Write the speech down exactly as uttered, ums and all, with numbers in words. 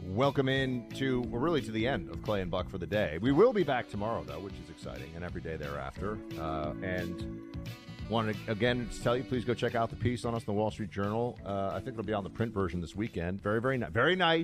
welcome in to, well, really to the end of Clay and Buck for the day. We will be back tomorrow, though, which is exciting, and every day thereafter. Uh, and want to, again, to tell you, please go check out the piece on us in the Wall Street Journal. Uh, I think it'll be on the print version this weekend. Very, very, very nice.